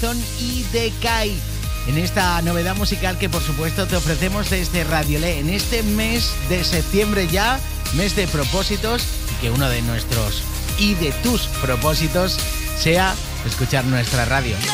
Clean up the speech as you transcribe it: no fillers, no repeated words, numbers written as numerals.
y Decay. En esta novedad musical que por supuesto te ofrecemos desde Radiolé en este mes de septiembre ya, mes de propósitos, y que uno de nuestros y de tus propósitos sea escuchar nuestra radio.